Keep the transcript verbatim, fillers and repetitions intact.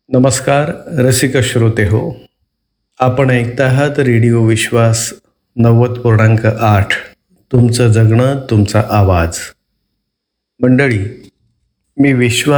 नमस्कार रसिक श्रोते हो. आपण ऐकता आहात रेडिओ विश्वास नव्वद पूर्णांक आठ. तुमचं जगणं तुमचा आवाज. मंडळी, मी विश्वास